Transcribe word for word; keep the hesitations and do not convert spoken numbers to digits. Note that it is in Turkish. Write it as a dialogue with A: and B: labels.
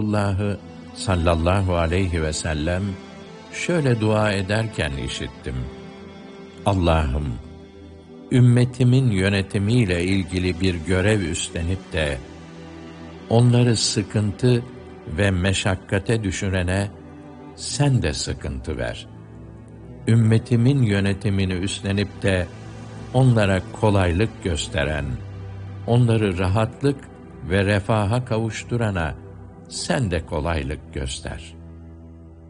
A: Resulullah'ı sallallahu aleyhi ve sellem şöyle dua ederken işittim. Allah'ım, ümmetimin yönetimiyle ilgili bir görev üstlenip de onları sıkıntı ve meşakkate düşürene sen de sıkıntı ver. Ümmetimin yönetimini üstlenip de onlara kolaylık gösteren, onları rahatlık ve refaha kavuşturana sen de kolaylık göster.